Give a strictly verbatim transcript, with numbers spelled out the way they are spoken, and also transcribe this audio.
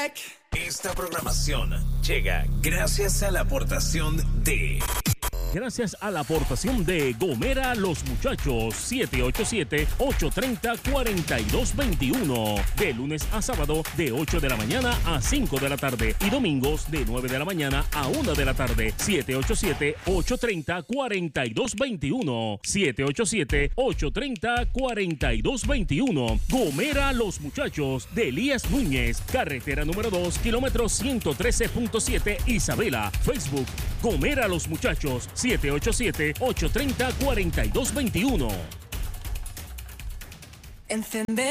Esta programación llega gracias a la aportación de... Gracias a la aportación de Gomera Los Muchachos, siete ocho siete, ocho tres cero, cuatro dos dos uno. De lunes a sábado, de ocho de la mañana a cinco de la tarde. Y domingos, de nueve de la mañana a una de la tarde. siete ocho siete, ocho tres cero, cuatro dos dos uno. siete ocho siete, ocho tres cero, cuatro dos dos uno. Gomera Los Muchachos, de Elías Núñez. Carretera número dos, kilómetro ciento trece punto siete, Isabela. Facebook, Gomera Los Muchachos, siete ocho siete, ocho tres cero, cuatro dos dos uno. Encender